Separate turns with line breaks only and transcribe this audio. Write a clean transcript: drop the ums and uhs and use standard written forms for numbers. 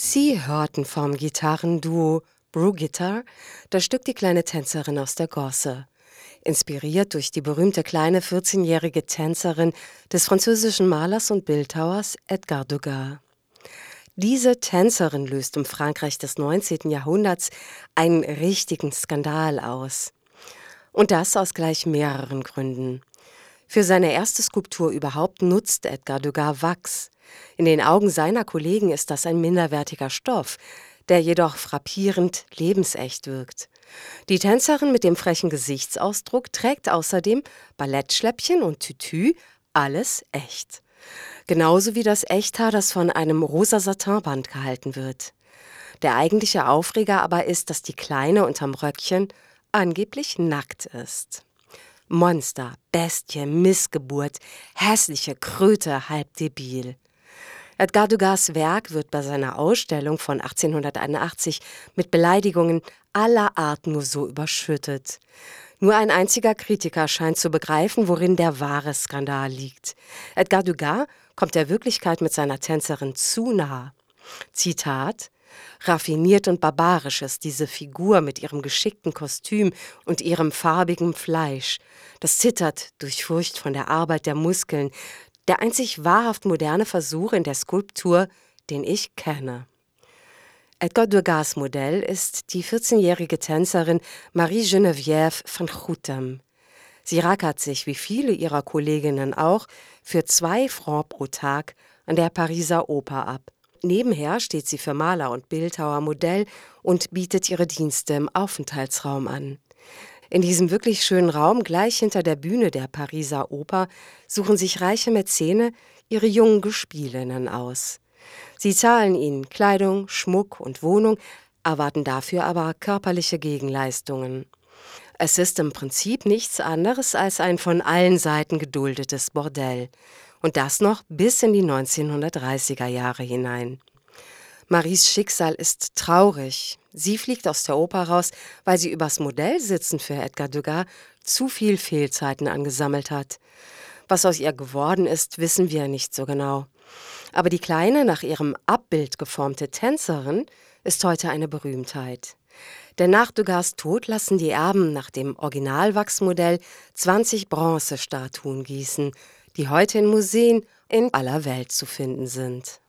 Sie hörten vom Gitarrenduo Brugitar das Stück »Die kleine Tänzerin aus der Gosse«, inspiriert durch die berühmte kleine 14-jährige Tänzerin des französischen Malers und Bildhauers Edgar Degas. Diese Tänzerin löst im Frankreich des 19. Jahrhunderts einen richtigen Skandal aus. Und das aus gleich mehreren Gründen. Für seine erste Skulptur überhaupt nutzt Edgar Degas Wachs. In den Augen seiner Kollegen ist das ein minderwertiger Stoff, der jedoch frappierend lebensecht wirkt. Die Tänzerin mit dem frechen Gesichtsausdruck trägt außerdem Ballettschläppchen und Tütü, alles echt. Genauso wie das Echthaar, das von einem rosa Satinband gehalten wird. Der eigentliche Aufreger aber ist, dass die Kleine unterm Röckchen angeblich nackt ist. Monster, Bestie, Missgeburt, hässliche Kröte, halb debil. Edgar Degas' Werk wird bei seiner Ausstellung von 1881 mit Beleidigungen aller Art nur so überschüttet. Nur ein einziger Kritiker scheint zu begreifen, worin der wahre Skandal liegt. Edgar Degas kommt der Wirklichkeit mit seiner Tänzerin zu nah. Zitat: »Raffiniert und barbarisch ist diese Figur mit ihrem geschickten Kostüm und ihrem farbigen Fleisch. Das zittert durch Furcht von der Arbeit der Muskeln. Der einzig wahrhaft moderne Versuch in der Skulptur, den ich kenne.« Edgar Degas' Modell ist die 14-jährige Tänzerin Marie-Geneviève van Gouthem. Sie rackert sich, wie viele ihrer Kolleginnen auch, für 2 Francs pro Tag an der Pariser Oper ab. Nebenher steht sie für Maler und Bildhauer Modell und bietet ihre Dienste im Aufenthaltsraum an. In diesem wirklich schönen Raum, gleich hinter der Bühne der Pariser Oper, suchen sich reiche Mäzene ihre jungen Gespielinnen aus. Sie zahlen ihnen Kleidung, Schmuck und Wohnung, erwarten dafür aber körperliche Gegenleistungen. Es ist im Prinzip nichts anderes als ein von allen Seiten geduldetes Bordell. Und das noch bis in die 1930er Jahre hinein. Maries Schicksal ist traurig. Sie fliegt aus der Oper raus, weil sie übers Modellsitzen für Edgar Degas zu viel Fehlzeiten angesammelt hat. Was aus ihr geworden ist, wissen wir nicht so genau. Aber die kleine, nach ihrem Abbild geformte Tänzerin ist heute eine Berühmtheit. Denn nach Degas' Tod lassen die Erben nach dem Originalwachsmodell 20 Bronzestatuen gießen, die heute in Museen in aller Welt zu finden sind.